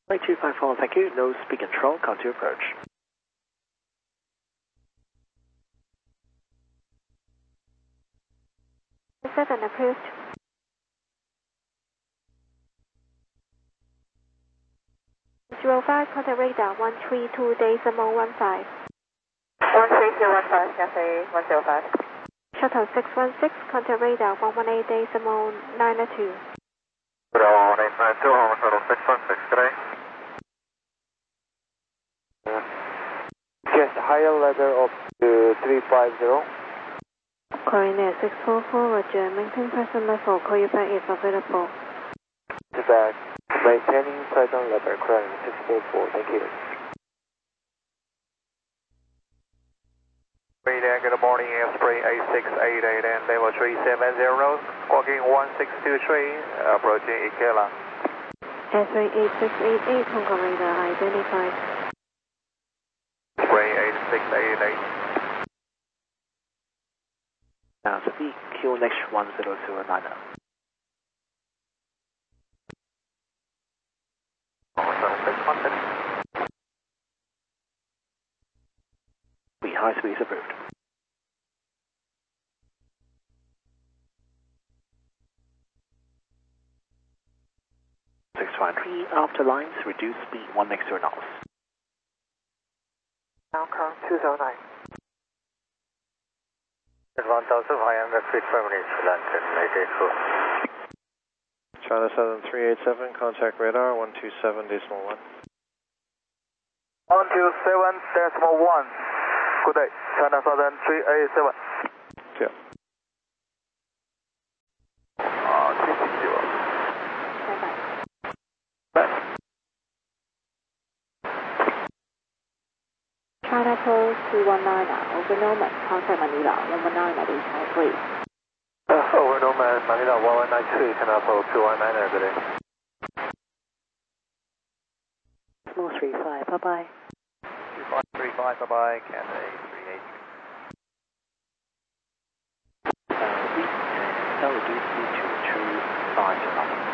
Flight 254, thank you. No speed control, continue approach. 7 approved. Zero 5, contact radar 132.15. 132.15, Cathay 105. Shuttle 616, contact radar 118.902. Good on 892, home shuttle 616 today. Just higher level up to 350. Coordinate 644, Roger. Maintain present level. Call you back if available. Back. Maintaining present level. Coordinate 644. Thank you. Good morning, Osprey 8688 and level 370, squawking 1623, approaching Ikela. Osprey 8688, Hong Kong radar identified. Osprey 8688. Now, so BQ next 10090. High speed is approved. After lines, reduce speed 1 next to knots. Outcome 209. At 1,500 feet per minute, London 884. China Southern 387, contact radar 127.1. 127.1. Good day, China Southern 387. Yeah. 360. China Post 219, over Norman, contact Manila 119.853. Over Norman, Manila 1193, China Post 219, good day. Small 35, bye-bye. 2535, bye-bye, Cathay 383. Reduce speed to 25 knots.